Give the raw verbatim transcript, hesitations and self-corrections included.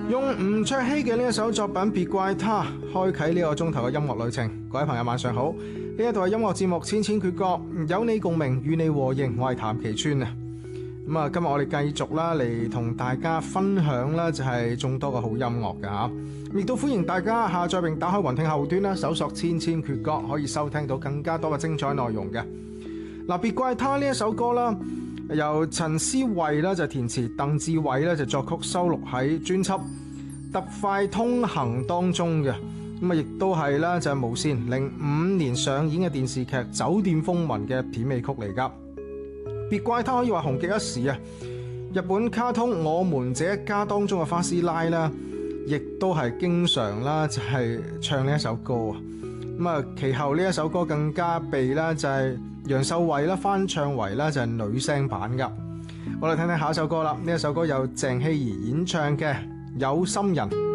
用吳卓羲嘅呢一首作品《別怪他》開啟呢個鐘頭嘅音樂旅程。各位朋友晚上好，呢一度係音樂節目《千千闕歌》，有你共鳴，與你和應，我係譚其川啊。咁啊，今日我哋繼續啦嚟同大家分享啦，就係眾多嘅好音樂㗎吓。亦都歡迎大家下載並打開雲聽後端啦，搜索《千千闕歌》，可以收聽到更加多嘅精彩內容嘅。嗱，《別怪他》呢一首歌啦，由陳思慧啦就填詞，鄧志偉咧就作曲，收錄喺專輯《特快通行》當中嘅。咁啊，亦都係啦，就係無綫零五年上演嘅電視劇《酒店風雲》嘅片尾曲嚟噶。別怪他可以話紅極一時啊！日本卡通《我們這一家》當中嘅花師奶啦，亦都係經常啦就係唱呢一首歌啊。咁啊，其後呢一首歌更加被啦就係楊秀慧啦翻唱為啦就係女聲版噶。我哋聽聽下一首歌啦，呢一首歌由鄭希怡演唱嘅《有心人》。